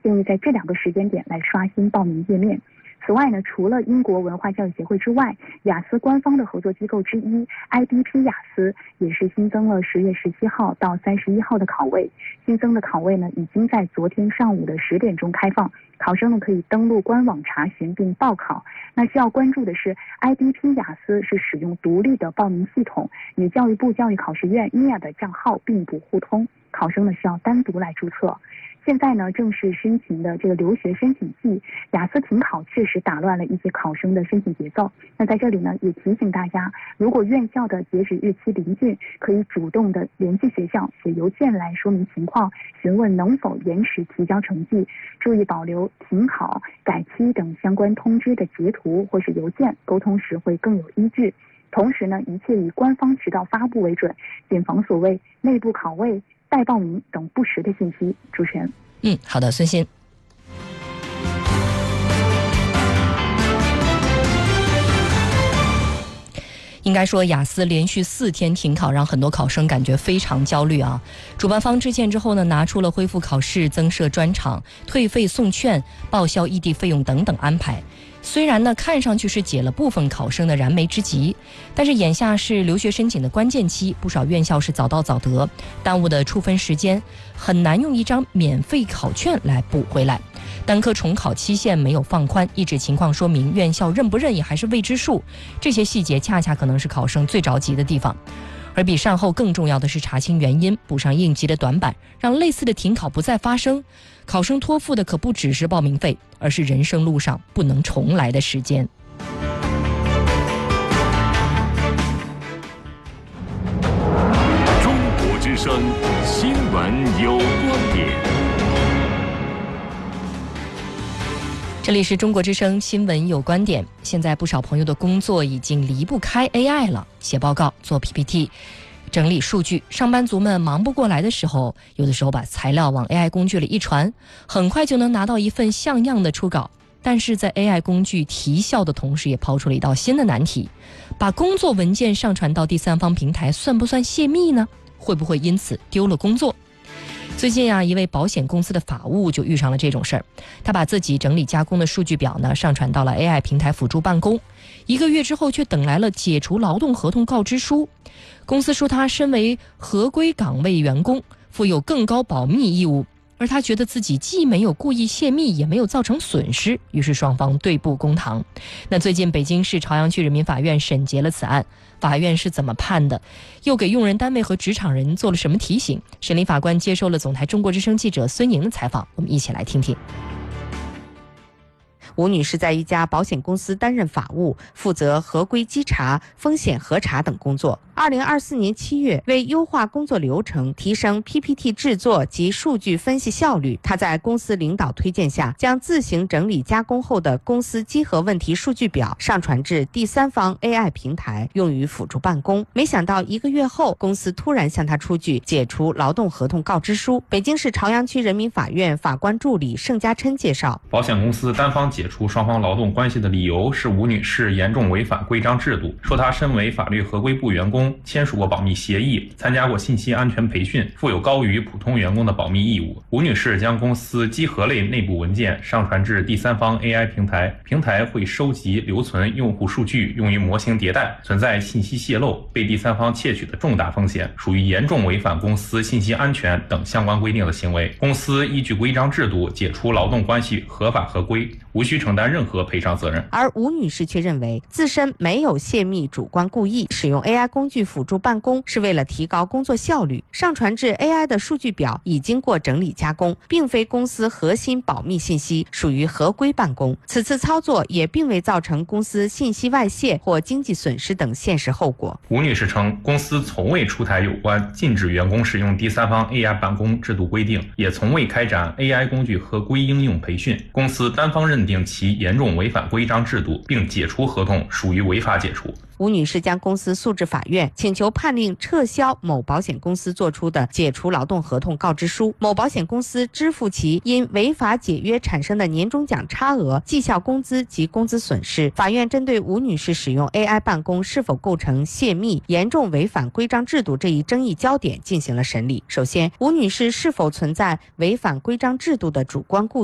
建议在这2个时间点来刷新报名页面。此外呢，除了英国文化教育协会之外，雅思官方的合作机构之一 IDP 雅思也是新增了10月17号到31号的考位。新增的考位呢，已经在昨天上午的10点钟开放，考生呢可以登录官网查询并报考。那需要关注的是 IDP 雅思是使用独立的报名系统，与教育部教育考试院 NIA 的账号并不互通，考生呢需要单独来注册。现在呢，正是申请的这个留学申请季，雅思停考确实打乱了一些考生的申请节奏。那在这里呢，也提醒大家，如果院校的截止日期临近，可以主动的联系学校，写邮件来说明情况，询问能否延时提交成绩，注意保留停考、改期等相关通知的截图或是邮件，沟通时会更有依据。同时呢，一切以官方渠道发布为准，谨防所谓内部考位、代报名等不实的信息。主持人。 好的，孙鑫。应该说，雅思连续4天停考，让很多考生感觉非常焦虑啊。主办方致歉之后呢，拿出了恢复考试、增设专场、退费送券、报销异地费用等等安排。虽然呢，看上去是解了部分考生的燃眉之急，但是眼下是留学申请的关键期，不少院校是早到早得，耽误的出分时间很难用一张免费考卷来补回来。单科重考期限没有放宽，一纸情况说明院校认不认也还是未知数，这些细节恰恰可能是考生最着急的地方。而比善后更重要的是查清原因，补上应急的短板，让类似的停考不再发生。考生托付的可不只是报名费，而是人生路上不能重来的时间。 中国之声新闻有观点。 这里是中国之声新闻有观点。现在不少朋友的工作已经离不开 AI 了，写报告、做 PPT、整理数据，上班族们忙不过来的时候，有的时候把材料往 AI 工具里一传，很快就能拿到一份像样的初稿。但是在 AI 工具提效的同时，也抛出了一道新的难题：把工作文件上传到第三方平台，算不算泄密呢？会不会因此丢了工作？最近一位保险公司的法务就遇上了这种事儿。他把自己整理加工的数据表呢上传到了 AI 平台辅助办公，1个月之后却等来了解除劳动合同告知书。公司说他身为合规岗位员工，负有更高保密义务，而他觉得自己既没有故意泄密，也没有造成损失，于是双方对簿公堂。那最近北京市朝阳区人民法院审结了此案，法院是怎么判的？又给用人单位和职场人做了什么提醒？审理法官接受了总台中国之声记者孙莹的采访，我们一起来听听。 吴女士在一家保险公司担任法务，负责合规稽查、风险核查等工作。2024年7月，为优化工作流程，提升 PPT 制作及数据分析效率，她在公司领导推荐下，将自行整理加工后的公司稽核问题数据表上传至第三方 AI 平台，用于辅助办公。没想到1个月后，公司突然向她出具解除劳动合同告知书。北京市朝阳区人民法院法官助理盛家琛介绍， 保险公司单方解除双方劳动关系的理由是吴女士严重违反规章制度，说她身为法律合规部员工，签署过保密协议，参加过信息安全培训，负有高于普通员工的保密义务。吴女士将公司稽核类内部文件上传至第三方 AI 平台，平台会收集留存用户数据，用于模型迭代，存在信息泄露、被第三方窃取的重大风险，属于严重违反公司信息安全等相关规定的行为。公司依据规章制度解除劳动关系合法合规，无需承担任何赔偿责任。 而吴女士却认为自身没有泄密主观故意，使用 AI 工具辅助办公是为了提高工作效率，上传至 AI 的数据表已经过整理加工，并非公司核心保密信息，属于合规办公。此次操作也并未造成公司信息外泄或经济损失等现实后果。 吴女士称，公司从未出台有关禁止员工使用第三方 AI 办公制度规定，也从未开展 AI 工具合规应用培训。公司单方认定其严重违反规章制度，并解除合同，属于违法解除。 吴女士将公司诉至法院，请求判令撤销某保险公司作出的解除劳动合同告知书，某保险公司支付其因违法解约产生的年终奖差额、绩效工资及工资损失。法院针对吴女士使用 AI 办公是否构成泄密、严重违反规章制度这一争议焦点进行了审理。首先，吴女士是否存在违反规章制度的主观故意